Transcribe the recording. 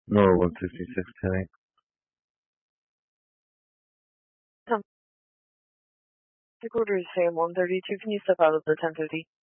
No, 166, 10. The quarter is Sam 132. Can you step out of the 1050?